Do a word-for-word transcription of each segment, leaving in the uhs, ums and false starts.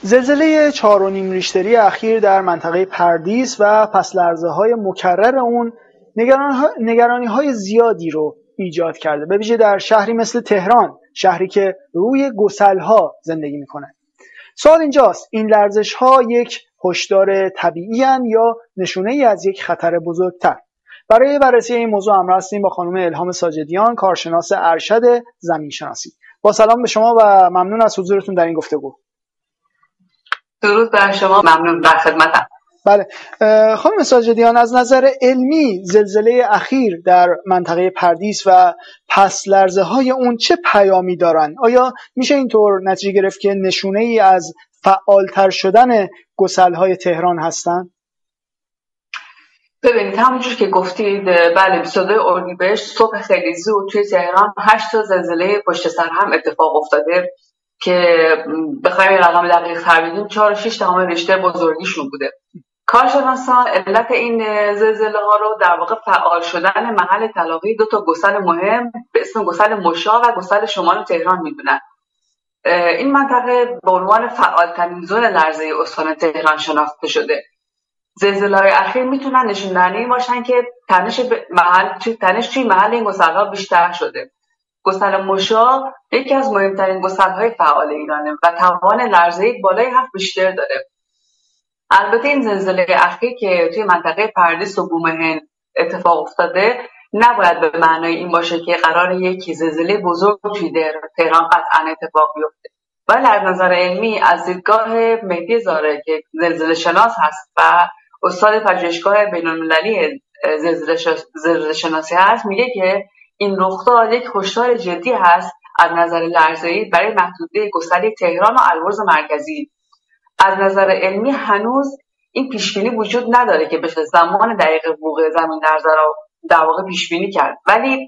زلزله چهار و نیم ریشتری اخیر در منطقه پردیس و پس لرزه‌های مکرر اون نگرانی‌های زیادی رو ایجاد کرده، به ویژه در شهری مثل تهران، شهری که روی گسل‌ها زندگی می‌کنه. سوال اینجاست، این لرزش‌ها یک هشدار طبیعی هستند یا نشونه‌ای از یک خطر بزرگتر؟ برای بررسی این موضوع همراه هستیم با خانم الهام ساجدیان، کارشناس ارشد زمین‌شناسی. با سلام به شما و ممنون از حضورتون در این گفتگو. درود بر شما، ممنون، در خدمتم. بله خانم ساجدیان، از نظر علمی زلزله اخیر در منطقه پردیس و پس لرزه های اون چه پیامی دارن؟ آیا میشه اینطور نتیجه گرفت که نشونه ای از فعالتر شدن گسل های تهران هستن؟ ببینید همونجور که گفتید، بله بیست و دو اردیبهشت صبح خیلی زود توی تهران هشت تا زلزله پشت سر هم اتفاق افتاده که بخوایم رقم دقیق تر بگیم چهار و شش دهم ریشتر بزرگیشون بوده. کارشناسان علت این زلزله ها رو در واقع فعال شدن محل تلاقی دو تا گسل مهم به اسم گسل مشا و گسل شمال تهران میدونن. این منطقه به عنوان فعالترین زون لرزه استان تهران شناخته شده. زلزله‌های اخیر میتونن نشون دهنده این باشن که تنش محل توی تنش توی محل این گسل‌ها بیشتر شده. گسل مشا یکی از مهمترین گسل‌های فعال ایرانه و توان لرزه بالای هفت ریشتر داره. البته این زلزله اخیر که توی منطقه پردیس و بومهن اتفاق افتاده نباید به معنای این باشه که قرار یک زلزله بزرگ توی تهران قطعا اتفاق بیفته. ولی از نظر علمی از دیدگاه مهدی زاره که زلزله شناس هست و استاد پژوهشگاه بین‌المللی زلزله شناسی هست، میگه که این رخداد یک هشدار جدی هست از نظر لرزه‌ای برای محدوده گسلی تهران و البرز مرکزی. از نظر علمی هنوز این پیشبینی وجود نداره که بشه زمان دقیق وقوع زمین لرزه را در واقع پیشبینی کرد، ولی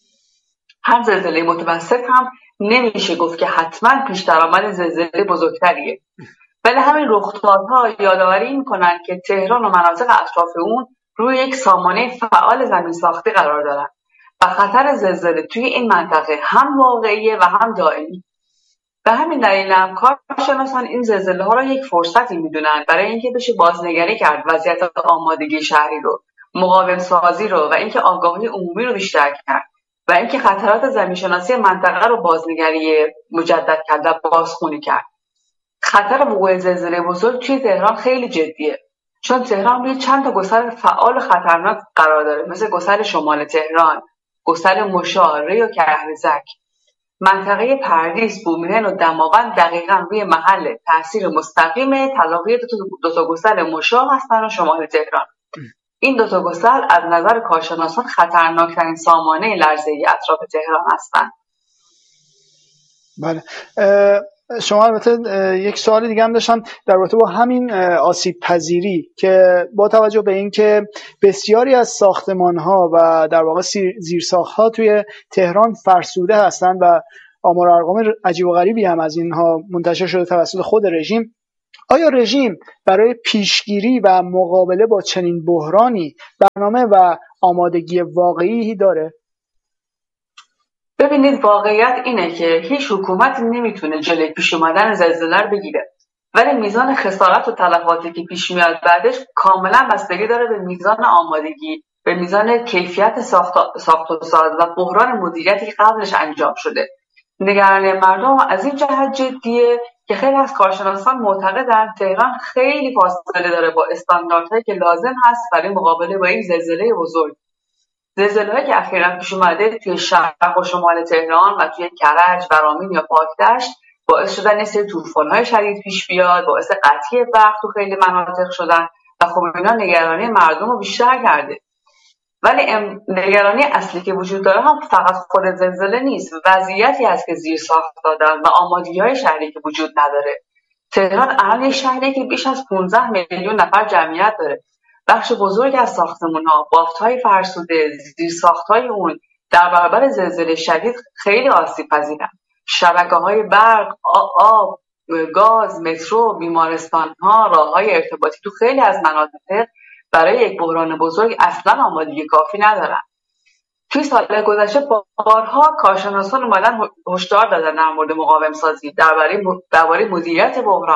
هر زلزله متوسط هم نمیشه گفت که حتما پیش درآمد زلزله بزرگتریه. ولی همین رخدادها یادآوری میکنن که تهران و مناطق اطراف اون روی یک سامانه فعال زمین ساختی قرار دارن و خطر زلزله توی این منطقه هم واقعیه و هم دائمی. به همین دلیل هم کارشناسان این زلزله ها را یک فرصتی میدونن برای اینکه بشه بازنگری کرد وضعیت آمادگی شهری رو، مقاوم سازی رو و اینکه آگاهی عمومی رو بیشتر کرد و اینکه خطرات زمین‌شناسی منطقه رو بازنگری مجدد کرد و بازخوانی کرد. خطر وقوع زلزله بزرگ توی تهران خیلی جدیه، چون تهران روی چند تا گسل فعال و خطرناک قرار داره، مثل گسل شمال تهران، گسل مشا، ری و کهرزک. منطقه پردیس، بومهن و دماوند دقیقاً روی محل تاثیر مستقیم تلاقی دو تا گسل مشا هستن و شمال تهران. این دو تا گسل از نظر کارشناسان خطرناکترین سامانه لرزه‌ای اطراف تهران هستند. بله. شما البته یک سوال دیگه هم داشتم در رابطه با همین آسیب پذیری که با توجه به اینکه بسیاری از ساختمان‌ها و در واقع زیرساخت‌ها توی تهران فرسوده هستند و آمار و ارقام عجیب و غریبی هم از اینها منتشر شده توسط خود رژیم، آیا رژیم برای پیشگیری و مقابله با چنین بحرانی برنامه و آمادگی واقعی داره؟ ببینید، واقعیت اینه که هیچ حکومتی نمیتونه جلوی پیش اومدن زلزله رو بگیره، ولی میزان خسارت و تلفاتی که پیش میاد بعدش کاملا بستگی داره به میزان آمادگی، به میزان کیفیت ساخت ساخت و ساز و بحران مدیریتی که قبلش انجام شده. نگرانی مردم از این جهت جدیه که خیلی از کارشناسان معتقدن تهران خیلی فاصله داره با استانداردهایی که لازم هست برای مقابله با این زلزله بزرگ. زلزله‌هایی که اخیراً پیش اومده توی شرق و شمال تهران و توی کرج، برامین یا پاکدشت باعث شدن یه سری طوفان‌های شدید پیش بیاد، باعث قطعی برق تو خیلی مناطق شدن و خب اینا نگرانی مردم رو بیشتر کرده. ولی نگرانی اصلی که وجود داره هم فقط خود زلزله نیست، وضعیتی هست که زیر ساخت دادن و آمادگی‌های شهری که وجود نداره. تهران الان یه شهری که بیش از پانزده میلیون نفر جمعیت داره. بخش بزرگ از ساختمان‌ها، بافت‌های فرسوده، زیرساخت‌های اون در برابر زلزله شدید خیلی آسیب‌پذیرن. شبکه‌های برق، آب، گاز، مترو، بیمارستان‌ها، راه‌های ارتباطی تو خیلی از مناطق برای یک بحران بزرگ اصلا آمادگی کافی ندارن. توی سال گذشته بارها کارشناسان اومدن هشدار دادن در مورد مقاوم سازی، درباره درباره مدیریت بحران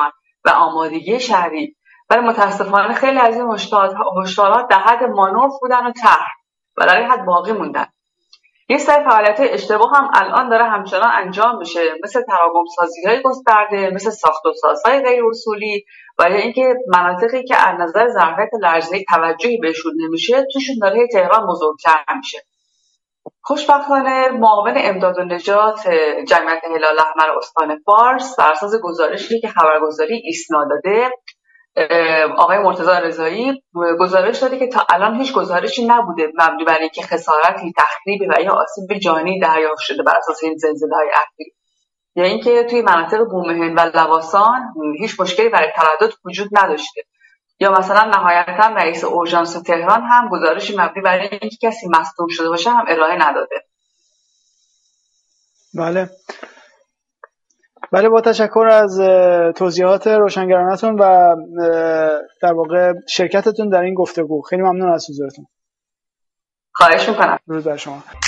و آمادگی شهری، ولی متاسفانه خیلی از این هشدارات در حد مانور بودن و طرح و در این حد باقی موندن. یه سری فعالیت اشتباه هم الان داره همچنان انجام میشه، مثل تراکم سازی‌های گسترده، مثل ساخت و سازهای غیر اصولی و یا اینکه مناطقی که از نظر ظرفیت لرزه‌ای توجهی بهشون نمیشه توشون داره تهران بزرگتر میشه. خوشبختانه معاون امداد و نجات جمعیت هلال احمر استان فارس بر اساس گزارشی که خبرگزاری ایسنا داده، آقای مرتضی رضایی گزارش داده که تا الان هیچ گزارشی نبوده مبنی بر اینکه خسارتی، تخریبی و یا آسیب جانی دریافت شده بر اساس این زلزله‌های اخیر، یا اینکه توی مناطق بومهن و لواسان هیچ مشکلی برای تردد وجود نداشته، یا مثلا نهایتا رئیس اورژانس تهران هم گزارشی مبنی بر اینکه کسی مصدوم شده باشه هم ارائه نداده. بله بله با تشکر از توضیحات روشنگرانتون و در واقع شرکتتون در این گفتگو. خیلی ممنون از حضورتون. خواهش میکنم. درود بر شما.